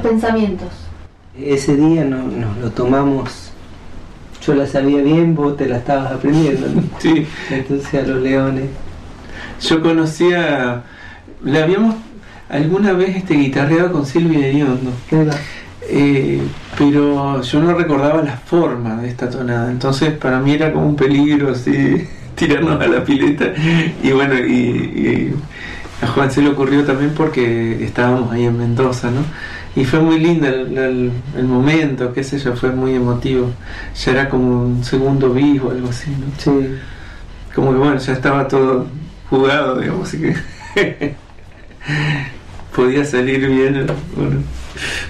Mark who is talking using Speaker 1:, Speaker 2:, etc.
Speaker 1: pensamientos.
Speaker 2: Ese día nos lo tomamos, yo la sabía bien, vos te la estabas aprendiendo, ¿no?
Speaker 3: Sí.
Speaker 2: Entonces a los leones.
Speaker 3: Yo conocía, le habíamos alguna vez guitarreado con Silvia Iriondo,
Speaker 2: Claro.
Speaker 3: pero yo no recordaba la forma de esta tonada, entonces para mí era como un peligro así tirarnos a la pileta, y bueno, y a Juan se le ocurrió también porque estábamos ahí en Mendoza, ¿no? Y fue muy lindo el momento, qué sé yo, fue muy emotivo. Ya era como un segundo bis o algo así, ¿no?
Speaker 2: Sí.
Speaker 3: Como que bueno, ya estaba todo jugado, digamos, así que podía salir bien. Bueno.